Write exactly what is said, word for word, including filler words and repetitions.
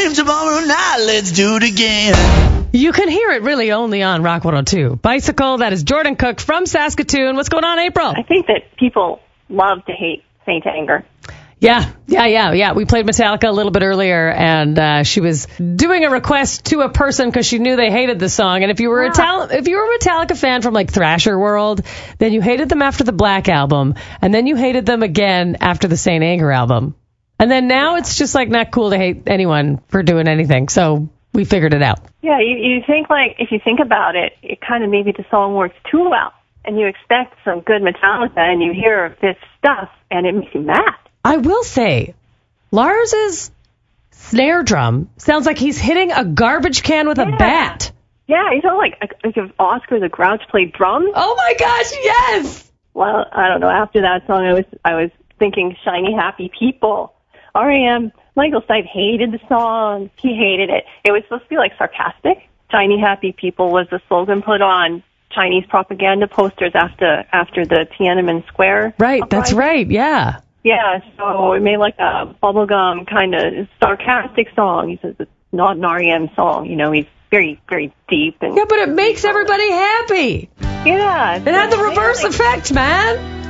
same tomorrow night. Let's do it again. You can hear it really only on Rock one oh two. Bicycle, that is Jordan Cook from Saskatoon. What's going on, April? I think that people love to hate Saint Anger. Yeah, yeah, yeah, yeah. We played Metallica a little bit earlier, and uh, she was doing a request to a person because she knew they hated the song. And if you were Yeah. a Tal- if you were a Metallica fan from like Thrasher World, then you hated them after the Black album, and then you hated them again after the Saint Anger album. And then now it's just like not cool to hate anyone for doing anything. So we figured it out. Yeah, you, you think like, if you think about it, it kind of maybe the song works too well. And you expect some good Metallica, and you hear this stuff, and it makes you mad. I will say, Lars's snare drum sounds like he's hitting a garbage can with a Yeah. bat. Yeah, you know, like, like if Oscar the Grouch played drums. Oh my gosh, yes! Well, I don't know. After that song, I was I was thinking Shiny Happy People. R E M, Michael Stipe hated the song. He hated it. It was supposed to be like sarcastic. Shiny Happy People was the slogan put on Chinese propaganda posters after after the Tiananmen Square. Right, that's uprising. right, yeah. Yeah, so it made like a bubblegum kind of sarcastic song. He says it's not an R E M song. You know, he's very, very deep. And Yeah, but it makes everybody happy. yeah. It had the reverse effect, man.